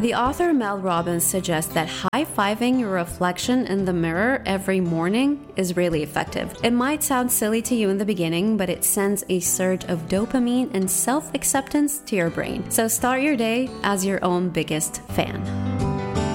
The author Mel Robbins suggests that high-fiving your reflection in the mirror every morning is really effective. It might sound silly to you in the beginning, but it sends a surge of dopamine and self-acceptance to your brain. So start your day as your own biggest fan.